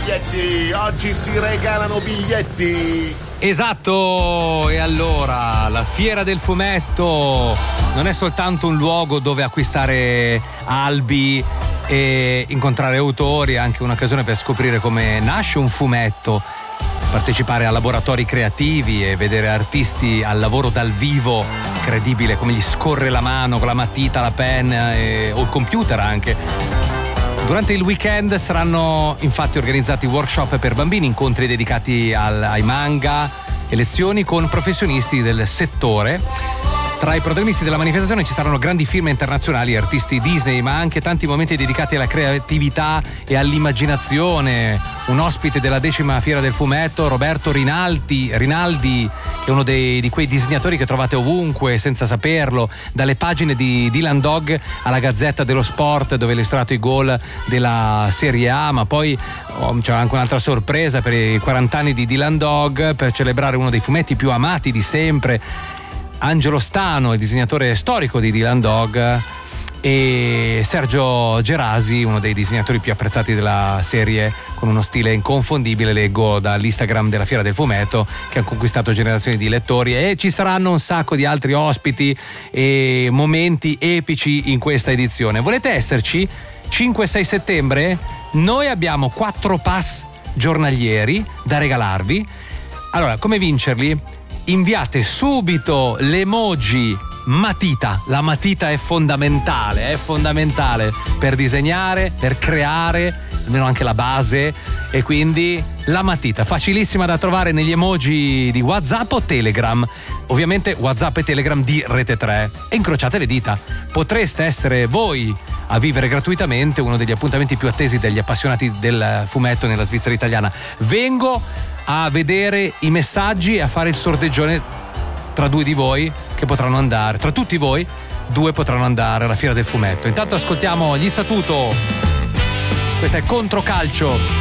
Oggi si regalano biglietti. Esatto, e allora la Fiera del Fumetto non è soltanto un luogo dove acquistare albi e incontrare autori, è anche un'occasione per scoprire come nasce un fumetto, partecipare a laboratori creativi e vedere artisti al lavoro dal vivo, incredibile come gli scorre la mano con la matita, la penna o il computer anche. Durante il weekend saranno infatti organizzati workshop per bambini, incontri dedicati ai manga e lezioni con professionisti del settore. Tra i protagonisti della manifestazione ci saranno grandi firme internazionali, artisti Disney, ma anche tanti momenti dedicati alla creatività e all'immaginazione. Un ospite della 10ª Fiera del Fumetto, Roberto Rinaldi, che è uno di quei disegnatori che trovate ovunque senza saperlo, dalle pagine di Dylan Dog alla Gazzetta dello Sport, dove ha illustrato i gol della Serie A, ma poi c'è anche un'altra sorpresa per i 40 anni di Dylan Dog, per celebrare uno dei fumetti più amati di sempre. Angelo Stano, il disegnatore storico di Dylan Dog, e Sergio Gerasi, uno dei disegnatori più apprezzati della serie, con uno stile inconfondibile, leggo dall'Instagram della Fiera del Fumetto, che ha conquistato generazioni di lettori, e ci saranno un sacco di altri ospiti e momenti epici in questa edizione. Volete esserci? 5-6 settembre? Noi abbiamo 4 pass giornalieri da regalarvi. Allora, come vincerli? Inviate subito l'emoji matita. La matita è fondamentale per disegnare, per creare, almeno anche la base, e quindi la matita, facilissima da trovare negli emoji di WhatsApp o Telegram. Ovviamente WhatsApp e Telegram di Rete 3. E incrociate le dita. Potreste essere voi a vivere gratuitamente uno degli appuntamenti più attesi degli appassionati del fumetto nella Svizzera italiana. Vengo a vedere i messaggi e a fare il sorteggione tra 2 di voi che potranno andare, tra tutti voi 2 potranno andare alla Fiera del Fumetto. Intanto ascoltiamo gli Statuto, questa è Controcalcio.